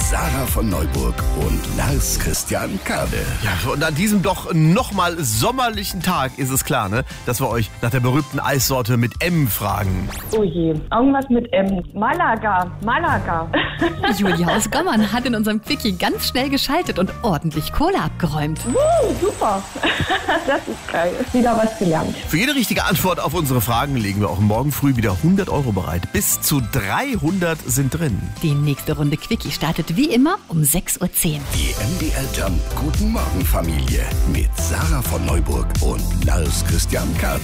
Sarah von Neuburg und Lars Christian Kade. Ja, und an diesem doch nochmal sommerlichen Tag ist es klar, ne, dass wir euch nach der berühmten Eissorte mit M fragen. Oh je, irgendwas mit M. Malaga. Julia aus Gommern hat in unserem Quickie ganz schnell geschaltet und ordentlich Kohle abgeräumt. Super. Das ist geil. Wieder was gelernt. Für jede richtige Antwort auf unsere Fragen legen wir auch morgen früh wieder 100 Euro bereit. Bis zu 300 sind drin. Die nächste Runde Quickie startet wie immer um 6:10 Uhr. Die MDR Jump Guten Morgen Familie mit Sarah von Neuburg und Lars Christian Kade.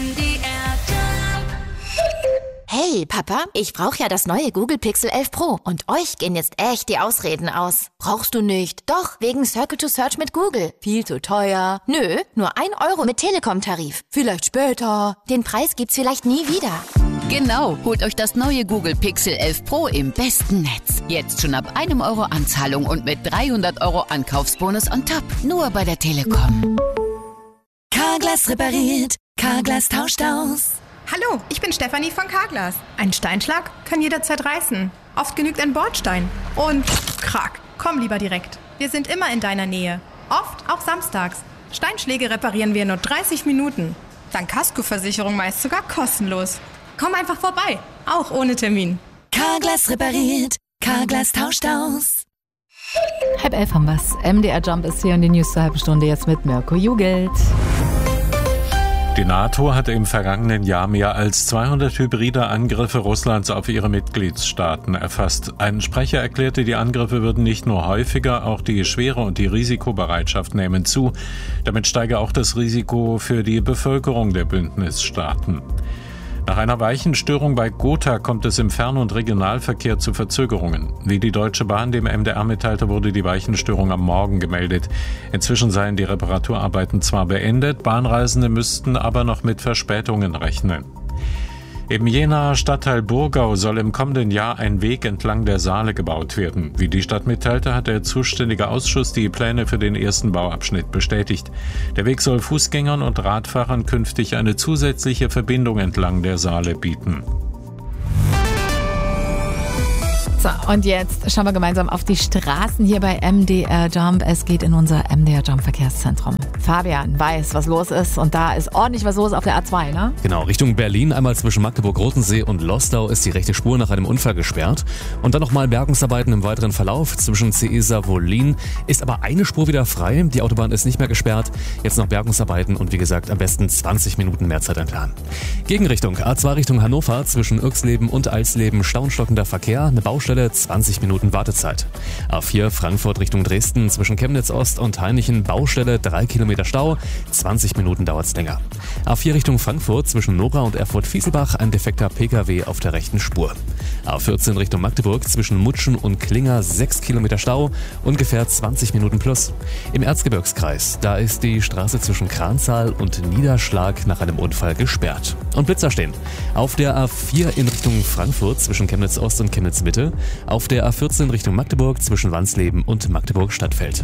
Hey Papa, ich brauche ja das neue Google Pixel 11 Pro und euch gehen jetzt echt die Ausreden aus. Brauchst du nicht? Doch, wegen Circle to Search mit Google. Viel zu teuer. Nö, nur 1 Euro mit Telekom-Tarif. Vielleicht später. Den Preis gibt's vielleicht nie wieder. Genau, holt euch das neue Google Pixel 11 Pro im besten Netz. Jetzt schon ab 1 Euro Anzahlung und mit 300 Euro Ankaufsbonus on top. Nur bei der Telekom. Carglass repariert, Carglass tauscht aus. Hallo, ich bin Stefanie von Carglass. Ein Steinschlag kann jederzeit reißen. Oft genügt ein Bordstein. Und krack, komm lieber direkt. Wir sind immer in deiner Nähe. Oft auch samstags. Steinschläge reparieren wir in nur 30 Minuten. Dank Kaskoversicherung meist sogar kostenlos. Komm einfach vorbei, auch ohne Termin. Carglass repariert, Carglass tauscht aus. 10:30 haben wir's. MDR Jump ist hier in die News zur halben Stunde jetzt mit Mirko Jugelt. Die NATO hatte im vergangenen Jahr mehr als 200 hybride Angriffe Russlands auf ihre Mitgliedstaaten erfasst. Ein Sprecher erklärte, die Angriffe würden nicht nur häufiger, auch die Schwere und die Risikobereitschaft nehmen zu. Damit steige auch das Risiko für die Bevölkerung der Bündnisstaaten. Nach einer Weichenstörung bei Gotha kommt es im Fern- und Regionalverkehr zu Verzögerungen. Wie die Deutsche Bahn dem MDR mitteilte, wurde die Weichenstörung am Morgen gemeldet. Inzwischen seien die Reparaturarbeiten zwar beendet, Bahnreisende müssten aber noch mit Verspätungen rechnen. Im Jenaer Stadtteil Burgau soll im kommenden Jahr ein Weg entlang der Saale gebaut werden. Wie die Stadt mitteilte, hat der zuständige Ausschuss die Pläne für den ersten Bauabschnitt bestätigt. Der Weg soll Fußgängern und Radfahrern künftig eine zusätzliche Verbindung entlang der Saale bieten. So, und jetzt schauen wir gemeinsam auf die Straßen hier bei MDR Jump. Es geht in unser MDR Jump Verkehrszentrum. Fabian weiß, was los ist, und da ist ordentlich was los auf der A2, ne? Genau, Richtung Berlin, einmal zwischen Magdeburg-Rotensee und Lostau ist die rechte Spur nach einem Unfall gesperrt. Und dann nochmal Bergungsarbeiten im weiteren Verlauf zwischen Ceesa-Wollin. Ist aber eine Spur wieder frei, die Autobahn ist nicht mehr gesperrt. Jetzt noch Bergungsarbeiten und wie gesagt, am besten 20 Minuten mehr Zeit einplanen. Gegenrichtung, A2 Richtung Hannover, zwischen Irxleben und Alsleben staunstockender Verkehr, eine Baustelle, 20 Minuten Wartezeit. A4 Frankfurt Richtung Dresden, zwischen Chemnitz Ost und Hainichen, Baustelle, 3 Kilometer Stau, 20 Minuten dauert's länger. A4 Richtung Frankfurt, zwischen Nora und Erfurt-Fieselbach, ein defekter PKW auf der rechten Spur. A14 Richtung Magdeburg, zwischen Mutschen und Klinger, 6 Kilometer Stau, ungefähr 20 Minuten plus. Im Erzgebirgskreis, da ist die Straße zwischen Kranzahl und Niederschlag nach einem Unfall gesperrt. Und Blitzer stehen. Auf der A4 in Richtung Frankfurt, zwischen Chemnitz Ost und Chemnitz Mitte. Auf der A14 Richtung Magdeburg, zwischen Wansleben und Magdeburg-Stadtfeld.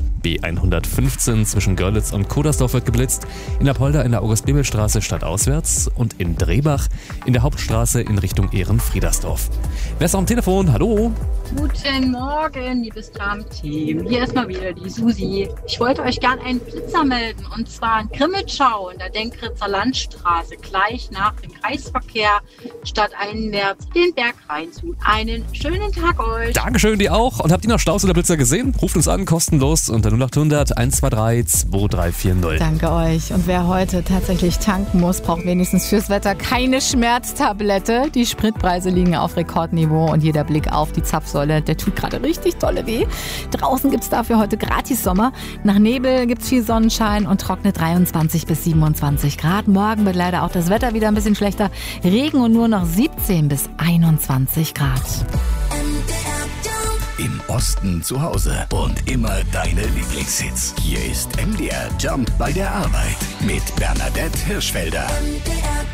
B115 zwischen Görlitz und Kodersdorf wird geblitzt. In Apolda in der August-Bebel-Straße stadtauswärts. Und in Drehbach in der Hauptstraße in Richtung Ehrenfriedersdorf. Wer ist am Telefon? Hallo? Guten Morgen, liebes Tram-Team. Hier ist mal wieder die Susi. Ich wollte euch gern einen Blitzer melden, und zwar in Grimmitschau in der Denkritzer Landstraße, gleich nach dem Kreisverkehr stadteinwärts den Berg rein zu. Einen schönen Tag euch. Dankeschön, dir auch. Und habt ihr noch Staus oder Blitzer gesehen? Ruft uns an, kostenlos unter 0800 123 2340. Danke euch. Und wer heute tatsächlich tanken muss, braucht wenigstens fürs Wetter keine Schmerztablette. Die Spritpreise liegen auf Rekordniveau und jeder Blick auf die Zapfsäule, der tut gerade richtig dolle weh. Draußen gibt's dafür heute gratis Sommer. Nach Nebel gibt's viel Sonnenschein und trockene 23 bis 27 Grad. Morgen wird leider auch das Wetter wieder ein bisschen schlechter. Regen und nur noch 17 bis 21 Grad. Im Osten zu Hause und immer deine Lieblingshits. Hier ist MDR Jump bei der Arbeit mit Bernadette Hirschfelder. MDR